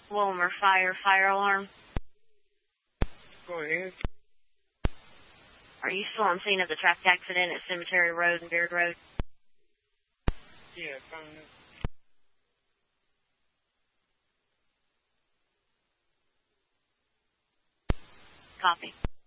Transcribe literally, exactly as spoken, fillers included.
Wilmer Fire, fire alarm. Go ahead. Are you still on scene of the traffic accident at Cemetery Road and Beard Road? Yeah, found it. Copy.